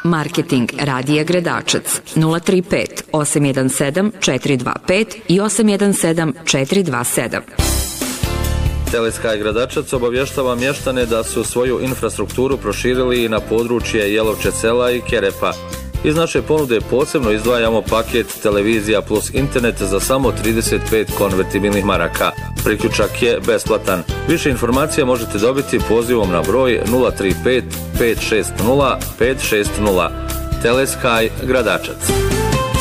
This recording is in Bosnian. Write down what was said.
Marketing Radija Gradačac 035 817 425 i 817 427. Teleskaj Gradačac obavještava mještane da su svoju infrastrukturu proširili i na područje Jelovče sela i Kerepa. Iz naše ponude posebno izdvajamo paket televizija plus internet za samo 35 konvertibilnih maraka. Priključak je besplatan. Više informacija možete dobiti pozivom na broj 035 560 560. Teleskaj Gradačac.